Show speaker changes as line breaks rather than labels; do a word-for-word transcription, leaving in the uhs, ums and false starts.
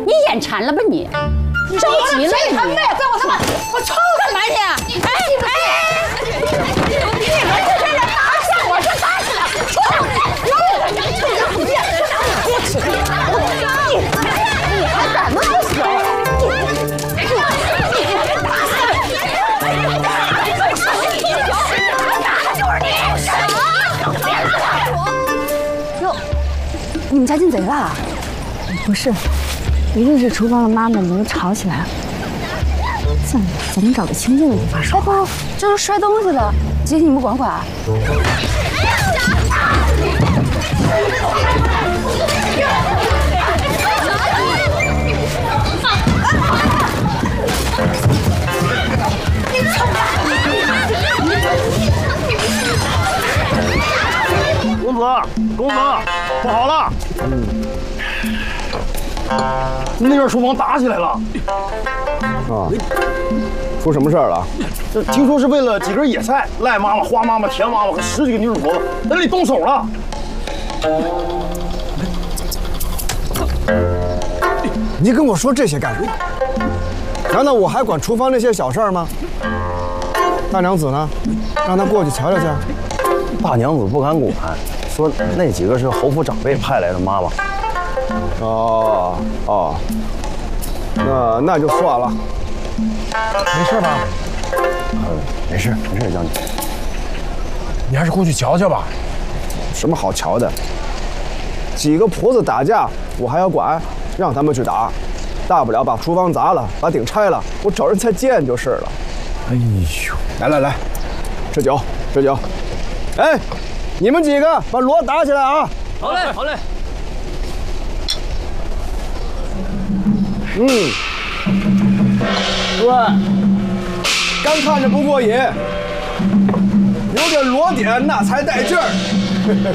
你眼馋了吧你？着急了你！
他妹，跟我他妈，我抽干嘛你？哎哎！你们这些人打死我，就打死了！抽你！你别人打我！你你还敢那么说？你你打死你！打的就是你！别打我！哟，你们家进贼了？
不是。 一定是厨房的妈妈们吵起来了。算了，咱们找个清静的地方说。哎不，这都摔东西了，姐姐你们管管。
公子，公子，不好了！嗯。 那边厨房打起来了，
啊，出什么事儿了？
这听说是为了几根野菜，赖妈妈、花妈妈、田妈妈和十几个女主婆子在那里动手了。
你跟我说这些干什么？难道我还管厨房那些小事儿吗？大娘子呢？让她过去瞧瞧去。
大娘子不敢管，说那几个是侯府长辈派来的妈妈。
哦哦，那那就算了，
没事吧？
呃，没事没事，将军，
你还是过去瞧瞧吧。
什么好瞧的？几个婆子打架，我还要管？让他们去打，大不了把厨房砸了，把顶拆了，我找人再建就是了。
哎呦，
来来来，吃酒吃酒。哎，你们几个把锣打起来啊！
好嘞好嘞。
嗯，对，干看着不过瘾，有点锣点那才带劲儿。